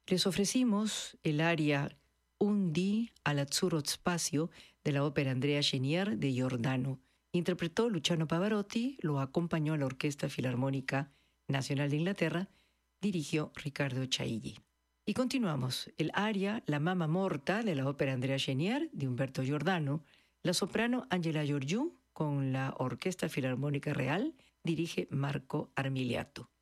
Les ofrecimos el aria Un dì all'azzurro spazio de la ópera Andrea Chenier de Giordano. Interpretó Luciano Pavarotti, lo acompañó la Orquesta Filarmónica Nacional de Inglaterra, dirigió Riccardo Chailly. Y continuamos, el aria La Mamma Morta de la ópera Andrea Chenier de Umberto Giordano, la soprano Angela Giorgiou con la Orquesta Filarmónica Real dirige Marco Armiliato.